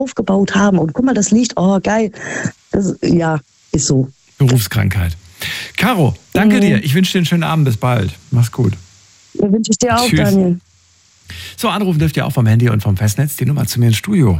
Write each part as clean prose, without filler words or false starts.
aufgebaut haben. Und guck mal, das Licht, oh geil. Das, ja, ist so. Berufskrankheit. Caro, danke dir. Ich wünsche dir einen schönen Abend. Bis bald. Mach's gut. Ja, wünsche ich dir auch, Tschüss. Daniel. So, anrufen dürft ihr auch vom Handy und vom Festnetz. Die Nummer zu mir ins Studio.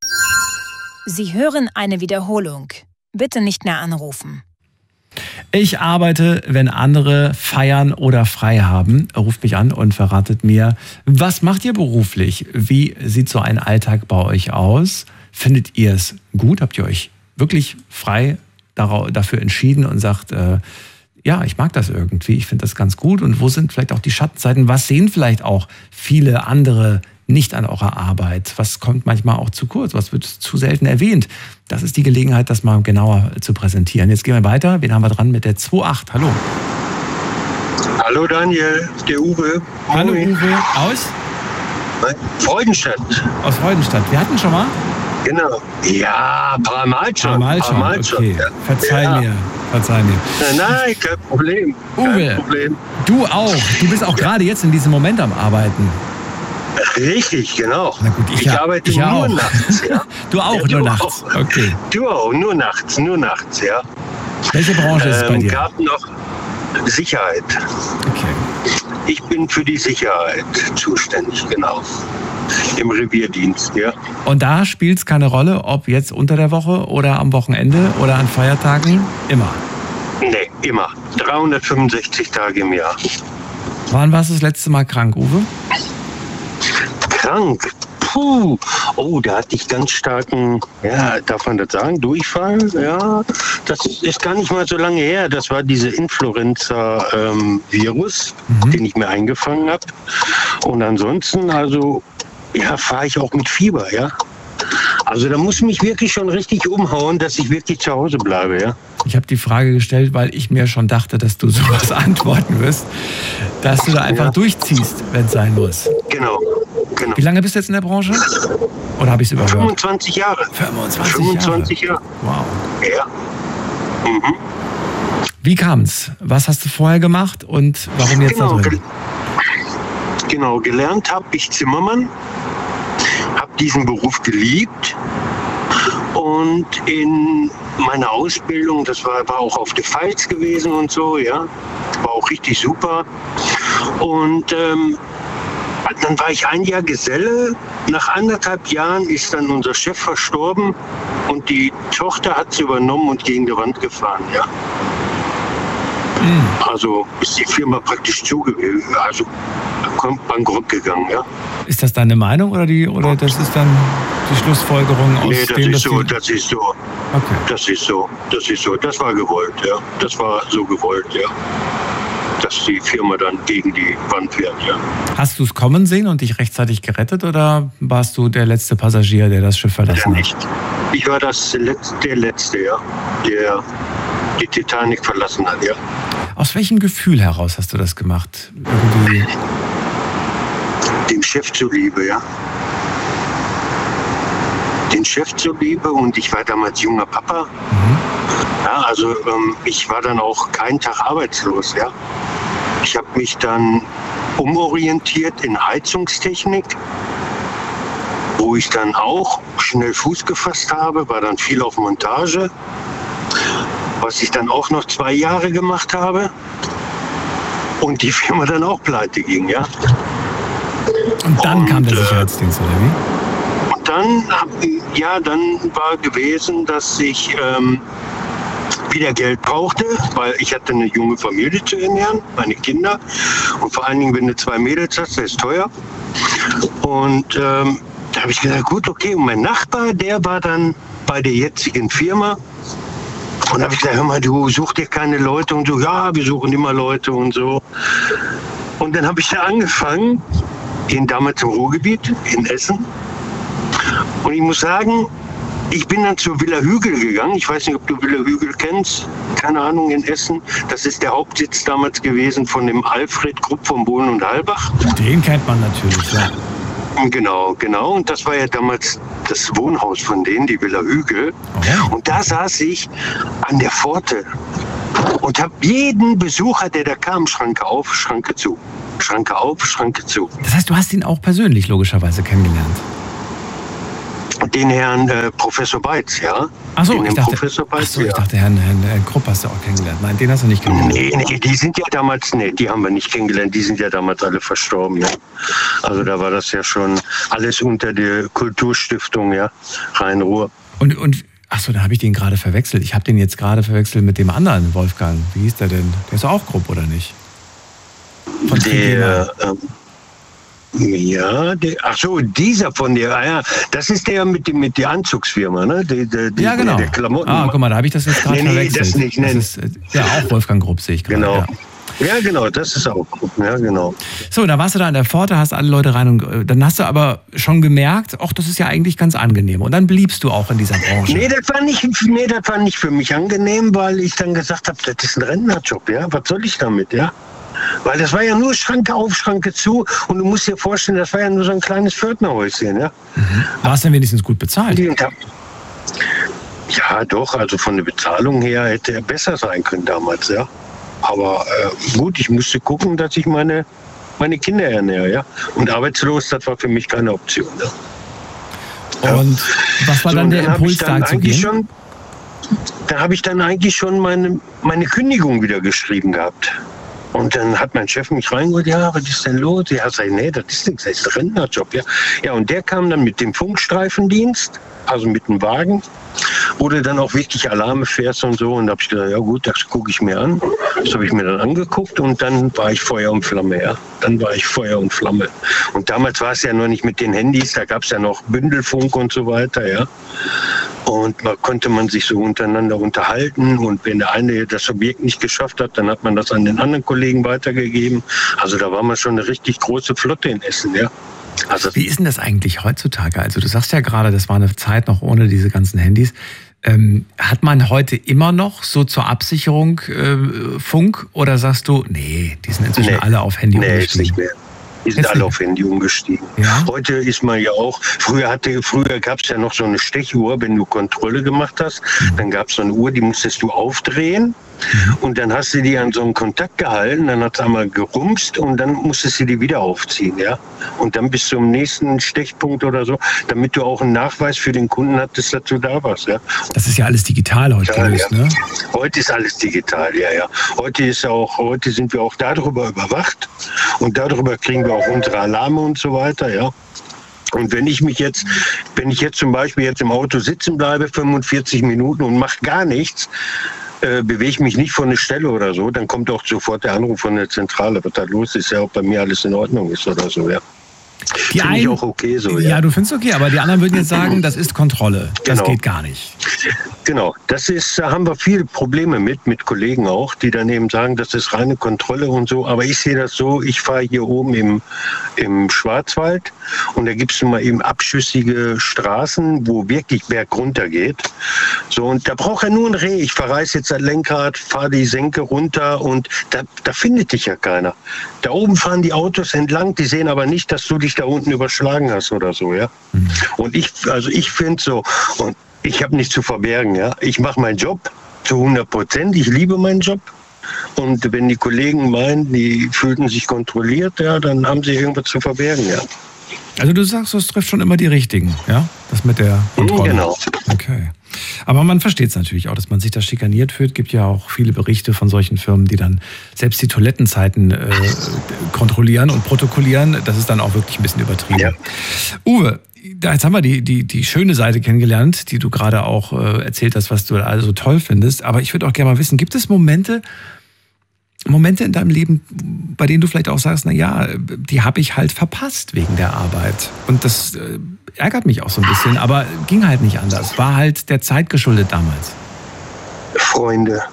Sie hören eine Wiederholung. Bitte nicht mehr anrufen. Ich arbeite, wenn andere feiern oder frei haben. Ruft mich an und verratet mir, was macht ihr beruflich? Wie sieht so ein Alltag bei euch aus? Findet ihr es gut? Habt ihr euch wirklich frei dafür entschieden und sagt, ja, ich mag das irgendwie, ich finde das ganz gut. Und wo sind vielleicht auch die Schattenseiten? Was sehen vielleicht auch viele andere nicht an eurer Arbeit? Was kommt manchmal auch zu kurz? Was wird zu selten erwähnt? Das ist die Gelegenheit, das mal genauer zu präsentieren. Jetzt gehen wir weiter. Wen haben wir dran mit der 2.8? Hallo. Hallo Daniel, der Uwe. Hallo Uwe. Aus? Freudenstadt. Aus Freudenstadt. Wir hatten schon mal? Genau. Ja, ein paar Mal schon. Okay. Ja. Verzeih mir. Nein, kein Problem. Uwe, du auch. Du bist auch gerade jetzt in diesem Moment am Arbeiten. Richtig, genau. Na gut, ich arbeite ich nur auch. nachts. Ja. Du auch, ja, nur nachts. Auch. Okay. Du auch, nur nachts, ja. Welche Branche ist es bei dir? Gab noch Sicherheit. Okay. Ich bin für die Sicherheit zuständig, genau. Im Revierdienst, ja. Und da spielt es keine Rolle, ob jetzt unter der Woche oder am Wochenende oder an Feiertagen? Immer? Nee, immer. 365 Tage im Jahr. Wann warst du das letzte Mal krank, Uwe? Krank? Puh. Oh, da hatte ich ganz starken, ja, darf man das sagen, Durchfall? Ja, das ist gar nicht mal so lange her. Das war diese Influenza-Virus, den ich mir eingefangen habe. Und ansonsten, also, ja, fahre ich auch mit Fieber, ja. Also da muss mich wirklich schon richtig umhauen, dass ich wirklich zu Hause bleibe, ja. Ich habe die Frage gestellt, weil ich mir schon dachte, dass du sowas antworten wirst, dass du da einfach durchziehst, wenn es sein muss. Genau. Wie lange bist du jetzt in der Branche? Oder habe ich es überhört? 25 Jahre. 25 Jahre. Wow. Ja. Mhm. Wie kam's? Was hast du vorher gemacht und warum jetzt da drin? Genau, gelernt habe ich Zimmermann, habe diesen Beruf geliebt und in meiner Ausbildung, das war auch auf der Pfalz gewesen und so, ja, war auch richtig super. Und dann war ich ein Jahr Geselle. Nach 1,5 Jahren ist dann unser Chef verstorben und die Tochter hat es übernommen und gegen die Wand gefahren, ja. Also ist die Firma praktisch also bankrott gegangen, ja. Ist das deine Meinung oder das ist dann die Schlussfolgerung aus nee, dem, das ist so. Okay. Das ist so. Das war gewollt, ja. Das war so gewollt, ja. Dass die Firma dann gegen die Wand fährt, ja. Hast du es kommen sehen und dich rechtzeitig gerettet oder warst du der letzte Passagier, der das Schiff verlassen hat? Ich war der Letzte, ja, der die Titanic verlassen hat, ja. Aus welchem Gefühl heraus hast du das gemacht? Irgendwie? Dem Chef zuliebe, ja. Den Chef zuliebe und ich war damals junger Papa. Ja, also ich war dann auch keinen Tag arbeitslos, ja. Ich habe mich dann umorientiert in Heizungstechnik, wo ich dann auch schnell Fuß gefasst habe, war dann viel auf Montage, was ich dann auch noch 2 Jahre gemacht habe und die Firma dann auch pleite ging, ja. Und dann kam der Sicherheitsdienst, oder wie? Und dann war gewesen, dass ich wieder Geld brauchte, weil ich hatte eine junge Familie zu ernähren, meine Kinder. Und vor allen Dingen, wenn du 2 Mädels hast, das ist teuer. Und da habe ich gesagt, gut, okay. Und mein Nachbar, der war dann bei der jetzigen Firma. Und da habe ich gesagt, hör mal, du suchst dir keine Leute und so. Ja, wir suchen immer Leute und so. Und dann habe ich da angefangen, damals im Ruhrgebiet, in Essen. Und ich muss sagen, ich bin dann zur Villa Hügel gegangen. Ich weiß nicht, ob du Villa Hügel kennst. Keine Ahnung, in Essen. Das ist der Hauptsitz damals gewesen von dem Alfred Krupp von Bohlen und Halbach. Den kennt man natürlich, ja. Genau. Und das war ja damals das Wohnhaus von denen, die Villa Hügel. Okay. Und da saß ich an der Pforte und habe jeden Besucher, der da kam, Schranke auf, Schranke zu. Schranke auf, Schranke zu. Das heißt, du hast ihn auch persönlich logischerweise kennengelernt? den Herrn Professor Beitz, ja. Achso, ich dachte, ich dachte Herrn Krupp hast du auch kennengelernt. Nein, den hast du nicht kennengelernt. Nee, die sind ja damals, die haben wir nicht kennengelernt, die sind ja damals alle verstorben, ja. Also da war das ja schon alles unter der Kulturstiftung, ja, Rhein-Ruhr. Und achso, da habe ich den gerade verwechselt. Ich habe den jetzt gerade verwechselt mit dem anderen Wolfgang. Wie hieß der denn? Der ist auch Krupp, oder nicht? Von dieser von dir, das ist der mit der Anzugsfirma, ne? Ja, genau. Der Klamotten. Guck mal, da habe ich das jetzt gerade verwechselt. Das nicht, das ist ja auch Wolfgang Grupp, sehe ich gerade. Genau. Ja, genau, das ist auch gut. Ja, genau. So, da warst du da an der Pforte, hast alle Leute rein und dann hast du aber schon gemerkt, ach, das ist ja eigentlich ganz angenehm. Und dann bliebst du auch in dieser Branche. Nee, das war nicht für mich angenehm, weil ich dann gesagt habe, das ist ein Rentnerjob, ja. Was soll ich damit, ja? Weil das war ja nur Schranke auf, Schranke zu und du musst dir vorstellen, das war ja nur so ein kleines Pförtnerhäuschen, ja. War es denn wenigstens gut bezahlt? Ja, doch, also von der Bezahlung her hätte er besser sein können damals, ja. Aber gut, ich musste gucken, dass ich meine Kinder ernähre, ja. Und arbeitslos, das war für mich keine Option, ja. Und was war dann der Impuls, da zu gehen? Da habe ich dann eigentlich schon meine Kündigung wieder geschrieben gehabt. Und dann hat mein Chef mich reingeholt, ja, was ist denn los? Ja, sag ich, nee, das ist nichts, das ist ein Rentnerjob, ja. Ja, und der kam dann mit dem Funkstreifendienst, also mit dem Wagen, wo du dann auch wirklich Alarme fährst und so. Und da habe ich gesagt, ja gut, das gucke ich mir an. Das habe ich mir dann angeguckt und dann war ich Feuer und Flamme, ja. Dann war ich Feuer und Flamme. Und damals war es ja noch nicht mit den Handys, da gab es ja noch Bündelfunk und so weiter, ja. Und da konnte man sich so untereinander unterhalten. Und wenn der eine das Objekt nicht geschafft hat, dann hat man das an den anderen Kollegen weitergegeben. Also da war man schon eine richtig große Flotte in Essen, ja. Also, wie ist denn das eigentlich heutzutage? Also du sagst ja gerade, das war eine Zeit noch ohne diese ganzen Handys. Hat man heute immer noch so zur Absicherung Funk? Oder sagst du, nee, die sind inzwischen alle auf Handy umgestiegen? Ist nicht mehr. Die sind alle auf Handy umgestiegen. Ja? Heute ist man ja auch, früher gab es ja noch so eine Stechuhr, wenn du Kontrolle gemacht hast, dann gab es so eine Uhr, die musstest du aufdrehen und dann hast du die an so einen Kontakt gehalten, dann hat es einmal gerumst und dann musstest du die wieder aufziehen, ja. Und dann bis zum nächsten Stechpunkt oder so, damit du auch einen Nachweis für den Kunden hattest, dass du da warst, ja. Das ist ja alles digital heute gelöst, ja. Ne? Heute ist alles digital, ja. Heute sind wir auch darüber überwacht und darüber kriegen wir auch unsere Alarme und so weiter, ja. Und wenn ich jetzt zum Beispiel jetzt im Auto sitzen bleibe, 45 Minuten und mache gar nichts, bewege mich nicht von der Stelle oder so, dann kommt auch sofort der Anruf von der Zentrale, was da los ist, ja, ob bei mir alles in Ordnung ist oder so, ja. Finde ich auch okay so, ja. Ja, du findest okay, aber die anderen würden jetzt sagen, das ist Kontrolle. Das geht gar nicht. Genau, da haben wir viele Probleme mit Kollegen auch, die dann eben sagen, das ist reine Kontrolle und so. Aber ich sehe das so, ich fahre hier oben im Schwarzwald und da gibt es mal eben abschüssige Straßen, wo wirklich Berg runter geht. So, und da braucht er nur ein Reh. Ich verreiße jetzt das Lenkrad, fahre die Senke runter und da findet dich ja keiner. Da oben fahren die Autos entlang, die sehen aber nicht, dass du dich da unten überschlagen hast oder so, ja. Und ich finde so, und ich habe nichts zu verbergen, ja. Ich mache meinen Job zu 100%, ich liebe meinen Job. Und wenn die Kollegen meinen, die fühlten sich kontrolliert, ja, dann haben sie irgendwas zu verbergen, ja. Also du sagst, es trifft schon immer die Richtigen, ja? Das mit der Kontrolle. Genau. Okay. Aber man versteht es natürlich auch, dass man sich da schikaniert fühlt. Es gibt ja auch viele Berichte von solchen Firmen, die dann selbst die Toilettenzeiten kontrollieren und protokollieren. Das ist dann auch wirklich ein bisschen übertrieben. Ja. Uwe, jetzt haben wir die schöne Seite kennengelernt, die du gerade auch erzählt hast, was du also toll findest. Aber ich würde auch gerne mal wissen, gibt es Momente in deinem Leben, bei denen du vielleicht auch sagst, na ja, die habe ich halt verpasst wegen der Arbeit. Und das ärgert mich auch so ein bisschen, aber ging halt nicht anders. War halt der Zeit geschuldet damals. Freunde,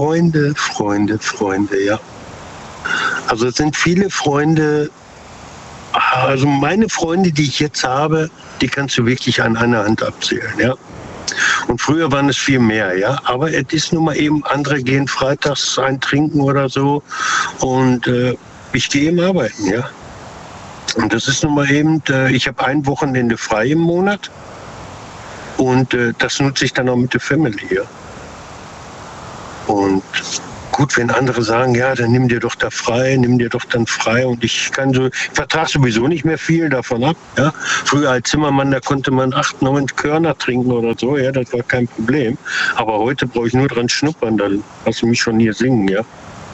ja. Also es sind viele Freunde, also meine Freunde, die ich jetzt habe, die kannst du wirklich an einer Hand abzählen, ja. Und früher waren es viel mehr, ja. Aber es ist nun mal eben, andere gehen freitags ein trinken oder so und ich gehe eben arbeiten, ja. Und das ist nun mal eben, ich habe ein Wochenende frei im Monat und das nutze ich dann auch mit der Family, ja. Und gut, wenn andere sagen, ja, dann nimm dir doch dann frei. Und ich vertrage sowieso nicht mehr viel davon ab. Ja. Früher als Zimmermann, da konnte man 8, 9 Körner trinken oder so, ja, das war kein Problem. Aber heute brauche ich nur dran schnuppern, dann hast du mich schon hier singen, ja.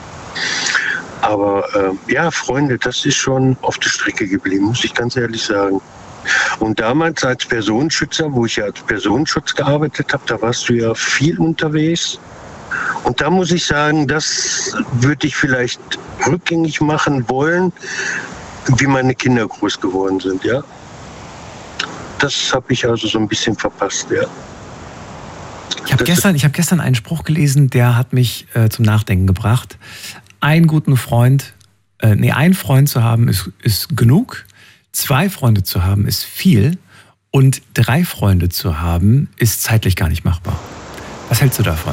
Aber ja, Freunde, das ist schon auf der Strecke geblieben, muss ich ganz ehrlich sagen. Und damals als Personenschützer, wo ich ja als Personenschutz gearbeitet habe, da warst du ja viel unterwegs. Und da muss ich sagen, das würde ich vielleicht rückgängig machen wollen, wie meine Kinder groß geworden sind, ja. Das habe ich also so ein bisschen verpasst, ja. Ich habe gestern einen Spruch gelesen, der hat mich zum Nachdenken gebracht. Ein Freund zu haben ist genug, 2 Freunde zu haben ist viel und 3 Freunde zu haben ist zeitlich gar nicht machbar. Was hältst du davon?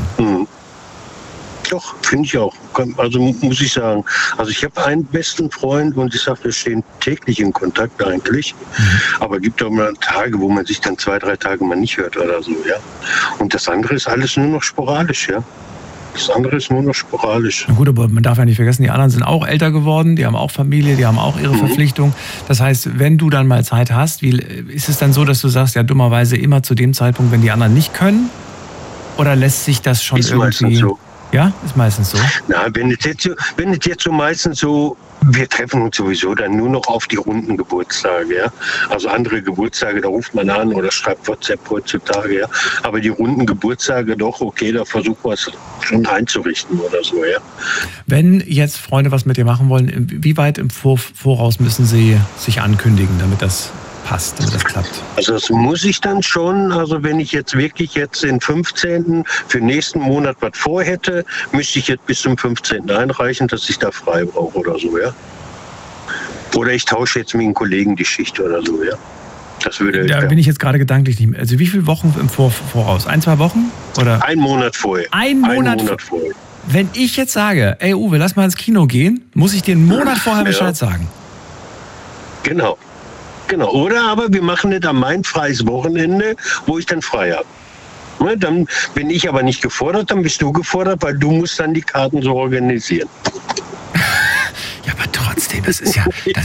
Doch, finde ich auch. Also muss ich sagen. Also ich habe einen besten Freund und ich sage, wir stehen täglich in Kontakt eigentlich. Aber es gibt auch mal Tage, wo man sich dann 2, 3 Tage mal nicht hört oder so, ja. Und das andere ist alles nur noch sporadisch, ja. Das andere ist nur noch sporadisch. Na gut, aber man darf ja nicht vergessen, die anderen sind auch älter geworden, die haben auch Familie, die haben auch ihre Verpflichtung. Das heißt, wenn du dann mal Zeit hast, ist es dann so, dass du sagst, ja dummerweise immer zu dem Zeitpunkt, wenn die anderen nicht können? Oder lässt sich das schon ist irgendwie... Meistens so. Ja, ist meistens so. Na, wenn es jetzt so meistens so, wir treffen uns sowieso dann nur noch auf die runden Geburtstage, ja. Also andere Geburtstage, da ruft man an oder schreibt WhatsApp heutzutage, ja. Aber die runden Geburtstage doch, okay, da versuchen wir es schon einzurichten oder so, ja. Wenn jetzt Freunde was mit dir machen wollen, wie weit im Voraus müssen sie sich ankündigen, damit das passt, damit das klappt? Also das muss ich dann schon, also wenn ich jetzt wirklich den 15. für nächsten Monat was vorhätte, müsste ich jetzt bis zum 15. einreichen, dass ich da frei brauche oder so, ja. Oder ich tausche jetzt mit einem Kollegen die Schicht oder so, ja. Das würde... Da bin ich jetzt gerade gedanklich nicht mehr. Also wie viele Wochen im Voraus? 1, 2 Wochen? Oder? 1 Monat vorher. Ein Monat vorher. Wenn ich jetzt sage, ey Uwe, lass mal ins Kino gehen, muss ich dir einen Monat vorher Bescheid sagen? Genau. Oder aber wir machen nicht an mein freies Wochenende, wo ich dann frei habe. Ne, dann bin ich aber nicht gefordert, dann bist du gefordert, weil du musst dann die Karten so organisieren. Ja, aber trotzdem, das ist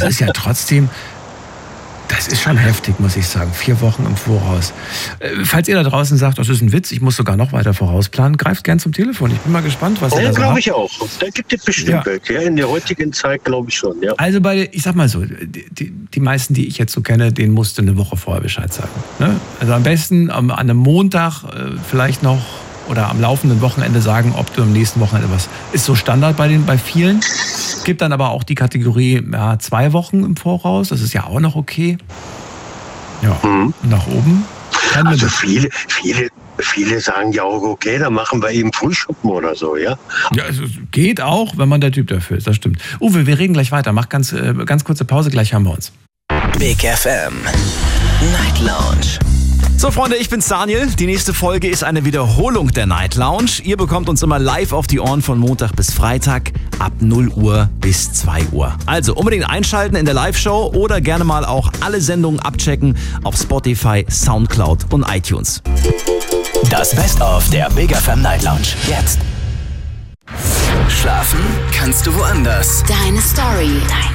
schon heftig, muss ich sagen. 4 Wochen im Voraus. Falls ihr da draußen sagt, das ist ein Witz, ich muss sogar noch weiter vorausplanen, greift gern zum Telefon. Ich bin mal gespannt, was ihr da so habt. Ja, glaube ich auch. Da gibt es bestimmt welche. Ja, in der heutigen Zeit glaube ich schon, ja. Also ich sag mal so, die meisten, die ich jetzt so kenne, denen musst du eine Woche vorher Bescheid sagen. Ne? Also am besten an einem Montag vielleicht noch oder am laufenden Wochenende sagen, ob du am nächsten Wochenende was. Ist so Standard bei vielen. Es gibt dann aber auch die Kategorie 2 Wochen im Voraus. Das ist ja auch noch okay. Ja, nach oben. Also viele sagen ja auch, okay, dann machen wir eben Frühschoppen oder so, ja? Ja, also geht auch, wenn man der Typ dafür ist, das stimmt. Uwe, wir reden gleich weiter. Mach ganz kurze Pause, gleich haben wir uns. Big FM Night Lounge. So Freunde, ich bin's Daniel. Die nächste Folge ist eine Wiederholung der Night Lounge. Ihr bekommt uns immer live auf die Ohren von Montag bis Freitag ab 0 Uhr bis 2 Uhr. Also unbedingt einschalten in der Live-Show oder gerne mal auch alle Sendungen abchecken auf Spotify, Soundcloud und iTunes. Das Best-of der Big FM Night Lounge. Jetzt. Schlafen kannst du woanders. Deine Story.